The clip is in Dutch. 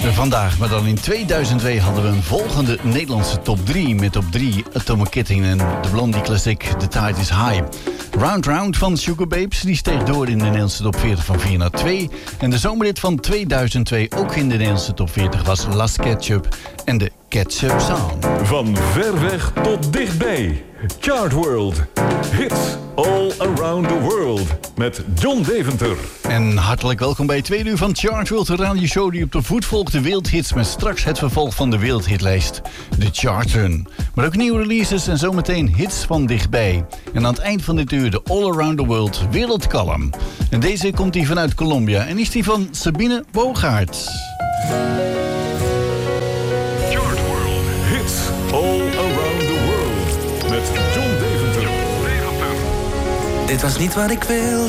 Vandaag, maar dan in 2002 hadden we een volgende Nederlandse top 3. Met op 3 Atomic Kitten en de Blondie Classic The Tide is High. Round Round van Sugar Babes, die steeg door in de Nederlandse top 40 van 4 naar 2. En de zomerhit van 2002, ook in de Nederlandse top 40, was Last Ketchup en de Ketchup Song. Van ver weg tot dichtbij. Chart World. Hits all around the world. Met John Deventer. En hartelijk welkom bij het tweede uur van Chart World, de radioshow die op de voet volgt de wereldhits, met straks het vervolg van de wereldhitlijst, de Chart Run. Maar ook nieuwe releases en zometeen hits van dichtbij. En aan het eind van dit uur de All Around the World Wereldkalm. En deze komt die vanuit Colombia en is die van Sabine Bogaert. Chart World. Hits all around the world. Met John Deventer. Dit was niet wat ik wilde.